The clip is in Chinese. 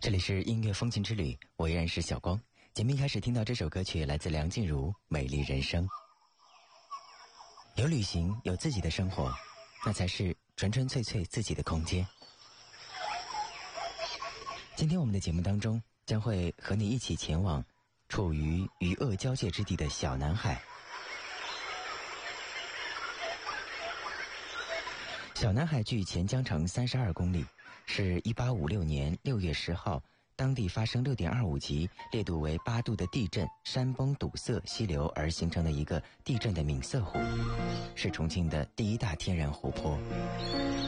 这里是音乐风情之旅，我依然是小光。节目一开始听到这首歌曲来自梁静茹《美丽人生》。有旅行，有自己的生活，那才是纯纯粹粹自己的空间。今天我们的节目当中将会和你一起前往处于与恶交界之地的小南海。小南海距钱江城32公里，是1856年6月10号当地发生6.25级烈度为8度的地震，山崩堵塞溪流而形成的一个地震的岷色湖，是重庆的第一大天然湖泊。